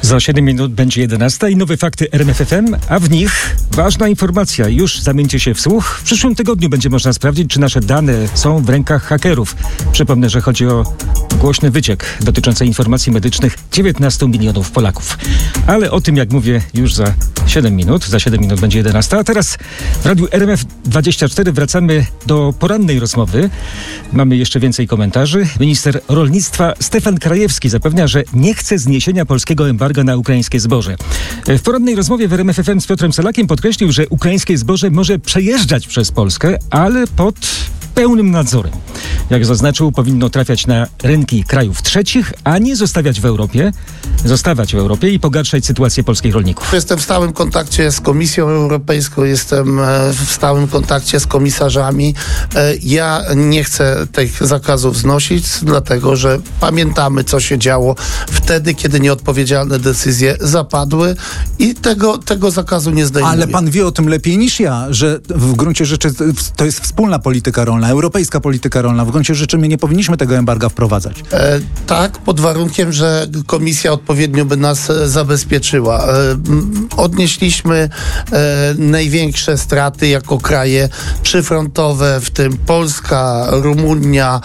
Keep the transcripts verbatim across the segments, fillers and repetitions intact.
Za siedem minut będzie jedenasta i nowe fakty R M F F M, a w nich ważna informacja. Już zamieńcie się w słuch. W przyszłym tygodniu będzie można sprawdzić, czy nasze dane są w rękach hakerów. Przypomnę, że chodzi o głośny wyciek dotyczący informacji medycznych dziewiętnastu milionów Polaków. Ale o tym, jak mówię, już za siedem minut. Za siedem minut będzie jedenasta. A teraz w Radiu R M F dwadzieścia cztery wracamy do porannej rozmowy. Mamy jeszcze więcej komentarzy. Minister rolnictwa Stefan Krajewski zapewnia, że nie chce zniesienia polskiego embarga na ukraińskie zboże. W porannej rozmowie w R M F F M z Piotrem Salakiem podkreślił, że ukraińskie zboże może przejeżdżać przez Polskę, ale pod pełnym nadzorem. Jak zaznaczył, powinno trafiać na rynki krajów trzecich, a nie zostawiać w Europie, zostawać w Europie i pogarszać sytuację polskich rolników. Jestem w stałym kontakcie z Komisją Europejską, jestem w stałym kontakcie z komisarzami. Ja nie chcę tych zakazów znosić, dlatego że pamiętamy, co się działo wtedy, kiedy nieodpowiedzialne decyzje zapadły i tego, tego zakazu nie zdejmuję. Ale pan wie o tym lepiej niż ja, że w gruncie rzeczy to jest wspólna polityka rolna, europejska polityka rolna. W gruncie rzeczy my nie powinniśmy tego embarga wprowadzać. E, tak, pod warunkiem, że komisja odpowiednio by nas e, zabezpieczyła. E, m, odnieśliśmy e, największe straty jako kraje przyfrontowe, w tym Polska, Rumunia,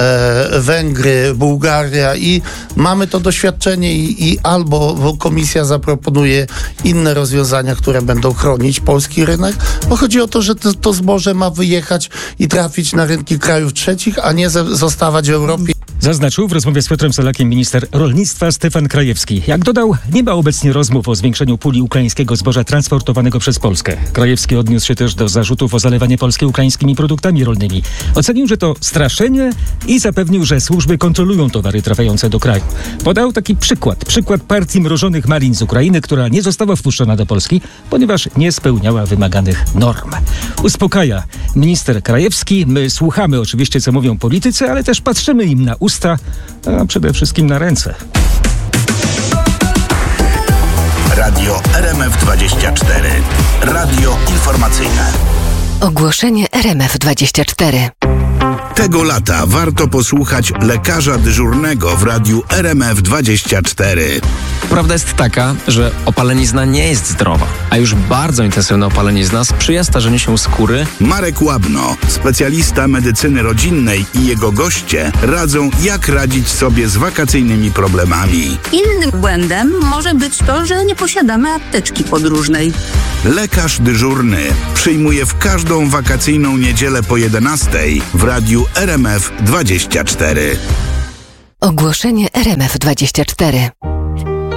e, Węgry, Bułgaria i mamy to doświadczenie i, i albo komisja zaproponuje inne rozwiązania, które będą chronić polski rynek, bo chodzi o to, że to, to zboże ma wyjechać i trafić na rynki krajów trzecich, a nie ze, zostawać w Europie. Zaznaczył w rozmowie z Piotrem Salakiem minister rolnictwa Stefan Krajewski. Jak dodał, nie ma obecnie rozmów o zwiększeniu puli ukraińskiego zboża transportowanego przez Polskę. Krajewski odniósł się też do zarzutów o zalewanie Polski ukraińskimi produktami rolnymi. Ocenił, że to straszenie i zapewnił, że służby kontrolują towary trafiające do kraju. Podał taki przykład. Przykład partii mrożonych malin z Ukrainy, która nie została wpuszczona do Polski, ponieważ nie spełniała wymaganych norm. Uspokaja minister Krajewski. My słuchamy oczywiście, co mówią politycy, ale też patrzymy im na usta, a przede wszystkim na ręce. Radio R M F dwadzieścia cztery. Radio informacyjne. Ogłoszenie R M F dwadzieścia cztery. Tego lata warto posłuchać lekarza dyżurnego w radiu R M F dwadzieścia cztery. Prawda jest taka, że opalenizna nie jest zdrowa, a już bardzo intensywna opalenizna sprzyja starzeniu się skóry. Marek Łabno, specjalista medycyny rodzinnej i jego goście radzą, jak radzić sobie z wakacyjnymi problemami. Innym błędem może być to, że nie posiadamy apteczki podróżnej. Lekarz dyżurny przyjmuje w każdą wakacyjną niedzielę po jedenastej w radiu R M F dwadzieścia cztery. Ogłoszenie R M F dwadzieścia cztery.